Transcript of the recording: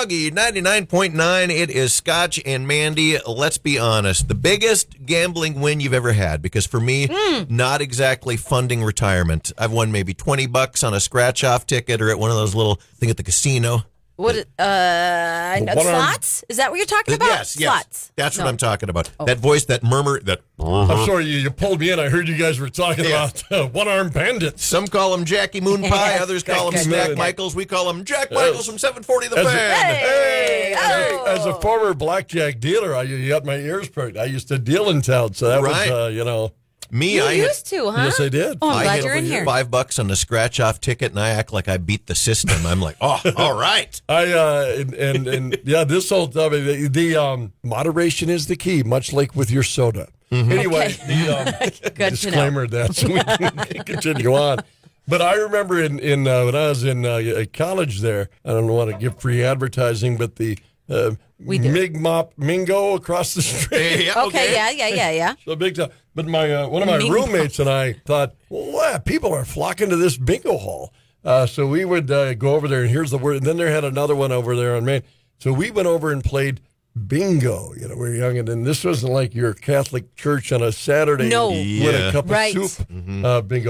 Froggy 99.9. It is Scotch and Mandy. Let's be honest. The biggest gambling win you've ever had, because for me, not exactly funding retirement. I've won maybe $20 on a scratch-off ticket or at one of those little thing at the casino. What? Slots? Is that what you're talking about? Yes. Slots. That's what I'm talking about. That voice, that murmur, that... I'm sorry, you pulled me in. I heard you guys were talking about one-armed bandits. Some call him Jackie Moon Pie. Yes. Others call him Jack Michaels. We call him Jack Michaels from 740 The As a- Fan. Hey! Oh. As a former blackjack dealer, you got my ears perked. I used to deal in town, so that was, Me, You I used to, huh? Yes, I did. Oh, I'm glad hit you're in here. $5 on the scratch-off ticket, and I act like I beat the system. I'm like, oh, all right. This whole the moderation is the key, much like with your soda. Anyway, Good disclaimer that so we can continue on. But I remember in when I was in college there, I don't want to give free advertising, but the We do. Mig Mop Mingo across the street. Okay, yeah. So big time. But my one of my roommates and I thought, well, wow, people are flocking to this bingo hall. So we would go over there, and here's the word. And then there had another one over there on Main. So we went over and played bingo. We were young, and then this wasn't like your Catholic church on a Saturday No. with a cup of soup bingo.